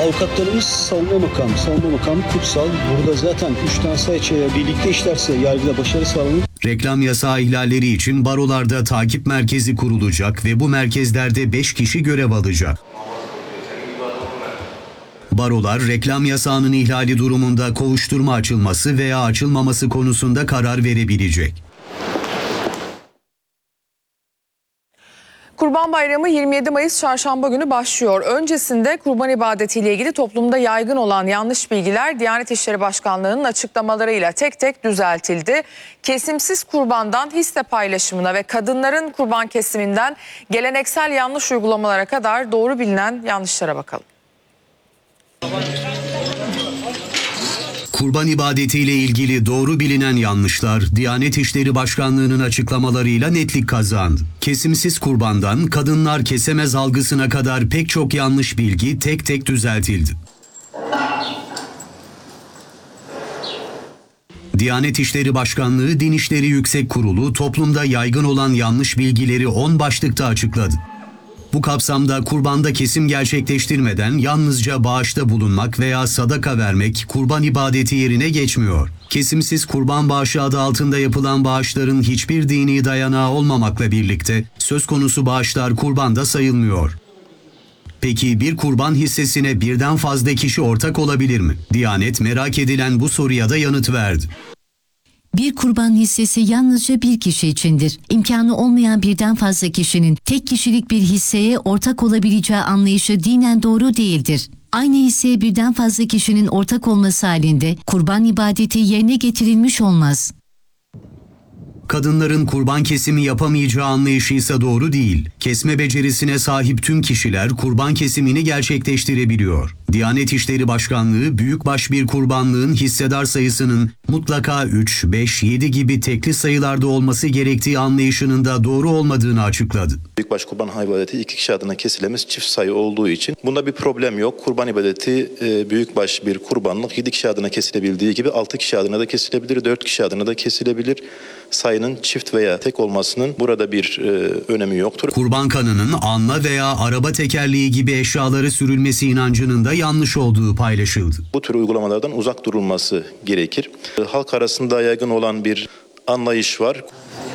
Avukatlarımız savunma makamı kutsal. Burada zaten 3 tane sayıçaya birlikte işlerse yargıda başarı sağlanır. Reklam yasağı ihlalleri için barolarda takip merkezi kurulacak ve bu merkezlerde 5 kişi görev alacak. Barolar reklam yasağının ihlali durumunda kovuşturma açılması veya açılmaması konusunda karar verebilecek. Kurban Bayramı 27 Mayıs Çarşamba günü başlıyor. Öncesinde kurban ibadetiyle ilgili toplumda yaygın olan yanlış bilgiler Diyanet İşleri Başkanlığı'nın açıklamalarıyla tek tek düzeltildi. Kesimsiz kurbandan hisse paylaşımına ve kadınların kurban kesiminden geleneksel yanlış uygulamalara kadar doğru bilinen yanlışlara bakalım. Kurban ibadetiyle ilgili doğru bilinen yanlışlar Diyanet İşleri Başkanlığı'nın açıklamalarıyla netlik kazandı. Kesimsiz kurbandan kadınlar kesemez algısına kadar pek çok yanlış bilgi tek tek düzeltildi. Diyanet İşleri Başkanlığı Din İşleri Yüksek Kurulu toplumda yaygın olan yanlış bilgileri 10 başlıkta açıkladı. Bu kapsamda kurbanda kesim gerçekleştirmeden yalnızca bağışta bulunmak veya sadaka vermek kurban ibadeti yerine geçmiyor. Kesimsiz kurban bağışı adı altında yapılan bağışların hiçbir dini dayanağı olmamakla birlikte söz konusu bağışlar kurbanda sayılmıyor. Peki bir kurban hissesine birden fazla kişi ortak olabilir mi? Diyanet merak edilen bu soruya da yanıt verdi. Bir kurban hissesi yalnızca bir kişi içindir. İmkanı olmayan birden fazla kişinin tek kişilik bir hisseye ortak olabileceği anlayışı dinen doğru değildir. Aynı hisseye birden fazla kişinin ortak olması halinde kurban ibadeti yerine getirilmiş olmaz. Kadınların kurban kesimi yapamayacağı anlayışı ise doğru değil. Kesme becerisine sahip tüm kişiler kurban kesimini gerçekleştirebiliyor. Diyanet İşleri Başkanlığı büyükbaş bir kurbanlığın hissedar sayısının mutlaka 3, 5, 7 gibi tekli sayılarda olması gerektiği anlayışının da doğru olmadığını açıkladı. Büyükbaş kurban ibadeti 2 kişi adına kesilemez çift sayı olduğu için bunda bir problem yok. Kurban ibadeti büyükbaş bir kurbanlık 7 kişi adına kesilebildiği gibi 6 kişi adına da kesilebilir, 4 kişi adına da kesilebilir. Sayının çift veya tek olmasının burada bir önemi yoktur. Kurban kanının anla veya araba tekerleği gibi eşyaları sürülmesi inancının da yanlış olduğu paylaşıldı. Bu tür uygulamalardan uzak durulması gerekir. Halk arasında yaygın olan bir anlayış var.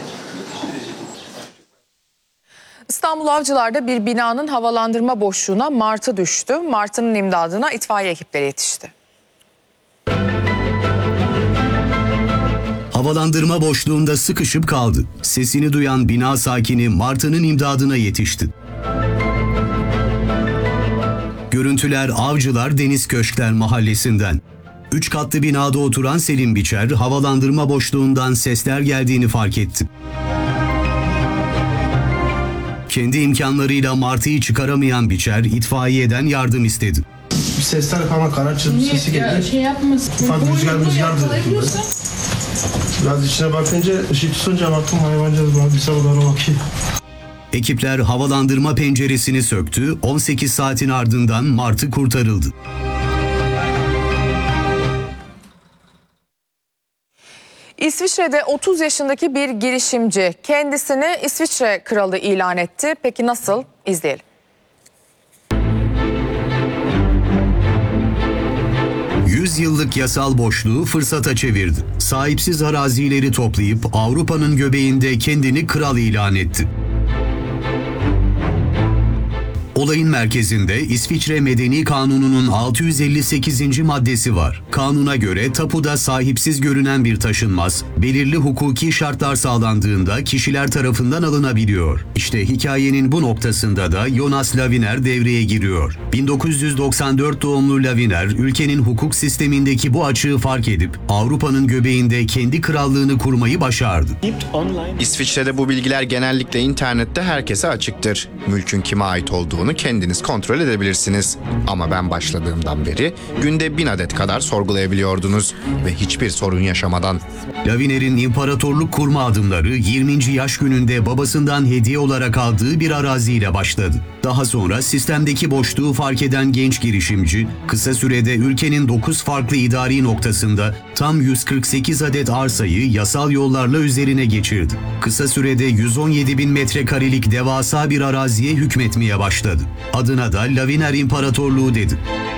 İstanbul Avcılar'da bir binanın havalandırma boşluğuna martı düştü. Martının imdadına itfaiye ekipleri yetişti. Havalandırma boşluğunda sıkışıp kaldı. Sesini duyan bina sakini martının imdadına yetişti. Görüntüler Avcılar Deniz Köşkler mahallesinden. 3 katlı binada oturan Selim Biçer, havalandırma boşluğundan sesler geldiğini fark etti. Kendi imkanlarıyla martıyı çıkaramayan Biçer, itfaiyeden yardım istedi. Bir sesler falan kara çırpı sesi geliyor. Ufak rüzgardır. Biraz içine bakınca, ışık tutunca baktım hayvancağız bana bir sabahlara bakıyor. Ekipler havalandırma penceresini söktü, 18 saatin ardından martı kurtarıldı. İsviçre'de 30 yaşındaki bir girişimci kendisini İsviçre kralı ilan etti. Peki nasıl? İzleyelim. Yıllık yasal boşluğu fırsata çevirdi. Sahipsiz arazileri toplayıp Avrupa'nın göbeğinde kendini kral ilan etti. Olayın merkezinde İsviçre Medeni Kanunu'nun 658. maddesi var. Kanuna göre tapuda sahipsiz görünen bir taşınmaz, belirli hukuki şartlar sağlandığında kişiler tarafından alınabiliyor. İşte hikayenin bu noktasında da Jonas Laviner devreye giriyor. 1994 doğumlu Laviner, ülkenin hukuk sistemindeki bu açığı fark edip Avrupa'nın göbeğinde kendi krallığını kurmayı başardı. İsviçre'de bu bilgiler genellikle internette herkese açıktır. Mülkün kime ait olduğunu kendiniz kontrol edebilirsiniz. Ama ben başladığımdan beri günde 1000 adet kadar sorgulayabiliyordunuz ve hiçbir sorun yaşamadan. Laviner'in imparatorluk kurma adımları 20. yaş gününde babasından hediye olarak aldığı bir araziyle başladı. Daha sonra sistemdeki boşluğu fark eden genç girişimci, kısa sürede ülkenin 9 farklı idari noktasında tam 148 adet arsayı yasal yollarla üzerine geçirdi. Kısa sürede 117 bin metrekarelik devasa bir araziye hükmetmeye başladı. Adına da Laviner İmparatorluğu dedi.